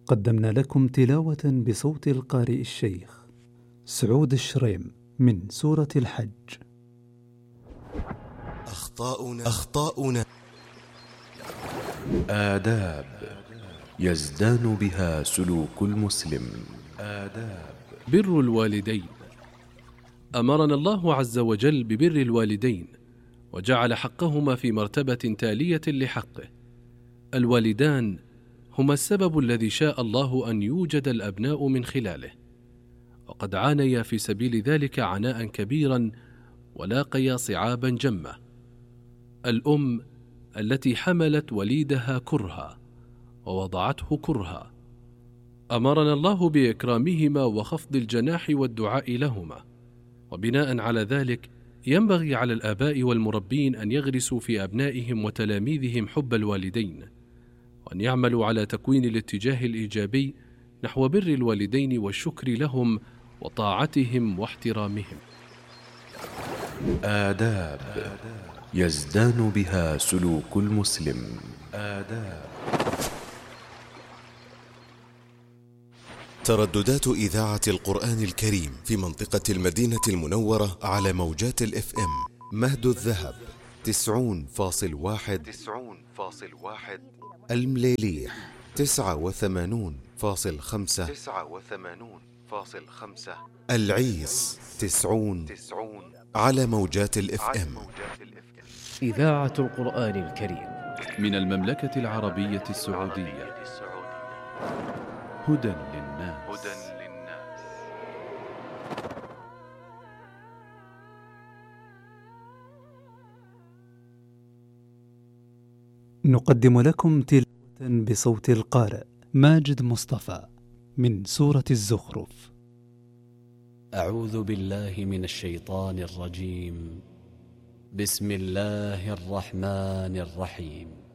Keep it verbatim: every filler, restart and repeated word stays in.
قدمنا لكم تلاوة بصوت القارئ الشيخ سعود الشريم من سورة الحج. أخطاؤنا أخطاؤنا آداب يزدان بها سلوك المسلم. آداب بر الوالدين. أمرنا الله عز وجل ببر الوالدين، وجعل حقهما في مرتبة تالية لحقه. الوالدان هما السبب الذي شاء الله أن يوجد الأبناء من خلاله، وقد عانيا في سبيل ذلك عناء كبيرا ولاقيا صعابا جمة. الأم التي حملت وليدها كرها ووضعته كرها. أمرنا الله بإكرامهما وخفض الجناح والدعاء لهما، وبناء على ذلك ينبغي على الآباء والمربين أن يغرسوا في أبنائهم وتلاميذهم حب الوالدين، وأن يعملوا على تكوين الاتجاه الإيجابي نحو بر الوالدين والشكر لهم وطاعتهم واحترامهم. آداب يزدان بها سلوك المسلم. آداب. ترددات إذاعة القرآن الكريم في منطقة المدينة المنورة على موجات الاف ام مهد الذهب تسعون فاصل واحد تسعون فاصل واحد، المليليح تسعة وثمانون فاصل خمسة تسعة وثمانون فاصل خمسة، العيس تسعون تسعون على موجات الاف ام. إذاعة القرآن الكريم من المملكة العربية السعودية. هدى للناس. هدى للناس. نقدم لكم تلاوة بصوت القارئ ماجد مصطفى من سورة الزخرف. أعوذ بالله من الشيطان الرجيم. بسم الله الرحمن الرحيم.